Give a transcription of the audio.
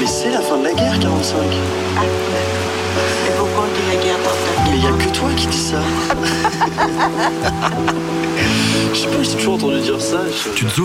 Mais c'est la fin de la guerre, 45. Ah, d'accord. Et pourquoi on dit la guerre dans ta Mais il guerre? y a que toi qui dis ça. Je sais pas, j'ai toujours entendu dire ça. Tu te